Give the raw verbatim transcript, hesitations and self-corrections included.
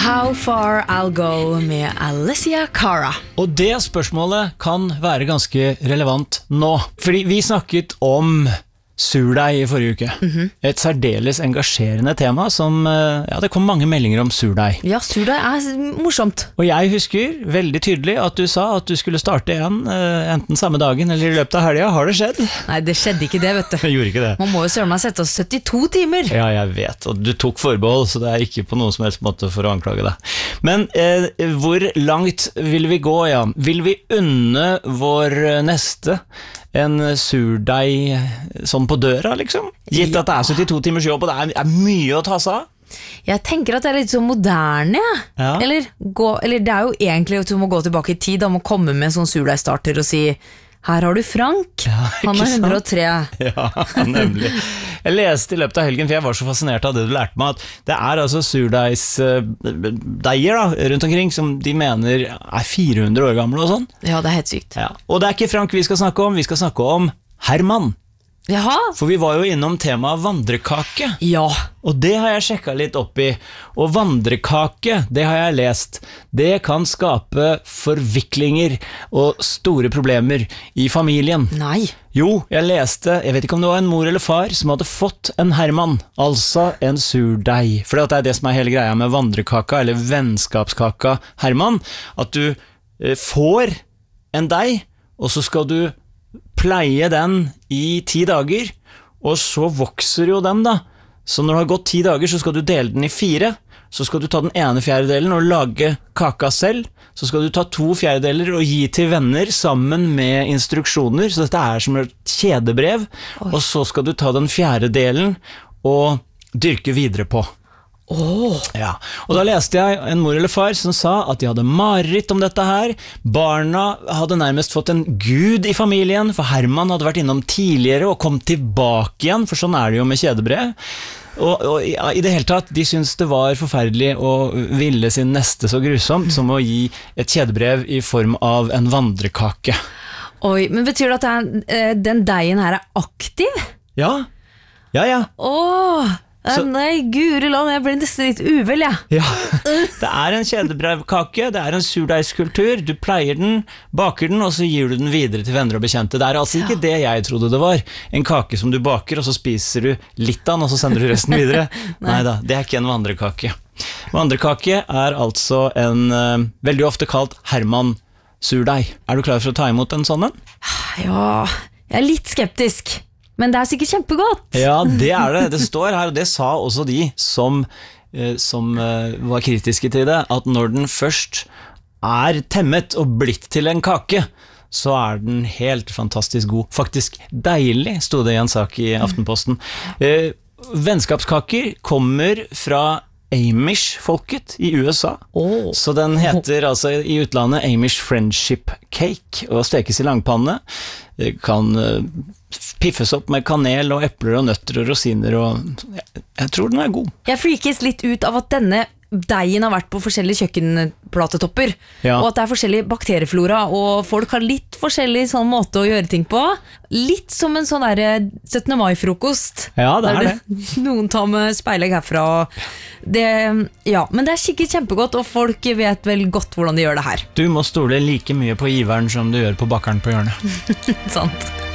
How Far I'll Go med Alessia Cara. Og det spørsmålet kan være ganske relevant nå, fordi vi snakket om surdeig i forrige uke. Mm-hmm. Et særdeles engasjerende tema som, ja, det kom mange meldinger om surdeig. Ja, surdeig er morsomt. Og jeg husker veldig tydelig at du sa at du skulle starte igjen, enten samme dagen eller i løpet av helgen. Har det skjedd? Nei, det skjedde ikke det, vet du. Jeg gjorde ikke det. Man må jo søren meg sette oss syttito timer. Ja, jeg vet, og du tok forbehold, så det er ikke på noen som helst måte for å anklage deg. Men eh, hvor langt vil vi gå, ja? Vil vi unne vår neste en surdeig sånn på døra, liksom? Gitt at det er syttito timers jobb, og det er, er mye å ta seg av? Jeg tenker at det er litt så moderne, ja. Eller, gå, eller det er jo egentlig at du må gå tilbake i tid, da må komme med en sånn surdeigstarter og si, her har du Frank, ja, han er hundre og tre. Ja, nemlig. Jeg leste i løpet av helgen, for jeg var så fascinert av det du lærte meg, at det er altså surdeigsdeiger da, rundt omkring, som de mener er fire hundre år gamle og sånn. Ja, det er helt sykt. Ja. Og det er ikke Frank vi skal snakke om, vi skal snakke om Herman. Jaha. For vi var jo innom temaet vandrekake. Ja. Og det har jeg sjekket litt opp i. Og vandrekake, det har jeg lest, det kan skape forviklinger og store problemer i familien. Nei. Jo, jeg leste, jeg vet ikke om det var en mor eller far som hadde fått en Herman, altså en surdeig. For det er det som er hele greia med vandrekaka, eller vennskapskaka Herman, at du eh, får en deig, og så skal du pleie den i ti dager, og så vokser jo den da. Så når det har gått ti dager, så skal du dele den i fire, så skal du ta den ene fjerdedelen og lage kaka selv, så skal du ta to fjerdedeler og gi til venner sammen med instruksjoner, så dette er som et kjedebrev, Oi. Og så skal du ta den fjerde delen og dyrke videre på. Oh. Ja. Og da leste jeg en mor eller far som sa at de hadde mareritt om dette her. Barna hadde nærmest fått en gud i familien, for Herman hadde vært innom tidligere og kom tilbake igjen, for sånn er det jo med kjedebrev. Og, og ja, i det hele tatt, de syntes det var forferdelig å ville sin neste så grusomt som å gi et kjedebrev i form av en vandrekake. Oi, men betyr det at det er, den deigen her er aktiv? Ja, ja, ja. Åh, Så, nei, guri land, jeg ble nesten litt uvel, ja. Ja, det er en kjedebrevkake, det er en surdeigskultur, du pleier den, baker den, og så gir du den videre til venner og bekjente. Det er altså ikke ja. Det jeg trodde det var, en kake som du baker, og så spiser du litt av den, og så sender du resten videre. Nei. Neida, det er ikke en vandrekake. Vandrekake er altså en, uh, veldig ofte kalt Herman surdeig. Er du klar for å ta imot en sånn? Ja, jeg er litt skeptisk. Men det er sikkert kjempegodt. Ja, det er det. Det står her, og det sa også de som, eh, som eh, var kritiske til det, at når den først er temmet og blitt til en kake, så er den helt fantastisk god. Faktisk deilig, stod det i en sak i Aftenposten. Eh, vennskapskaker kommer fra Amish-folket i U S A. Oh. Så den heter altså i utlandet Amish Friendship Cake, og stekes i langpanne. Det kan uh, piffes opp med kanel og epler og nøtter og rosiner, og jeg, jeg tror den er god. Jeg freakes litt ut av at denne deigen har vært på forskjellige kjøkkenplatetopper, ja. Og at det er forskjellig bakterieflora, og folk har litt forskjellig sånn måte å gjøre ting på. Litt som en sånn der syttende mai-frokost. Ja, det er det. det. Noen tar med speilegg herfra. Det, ja, men det er sikkert kjempegodt, og folk vet vel godt hvordan de gjør det her. Du må stole like mye på giveren som du gjør på bakeren på hjørnet. Sant.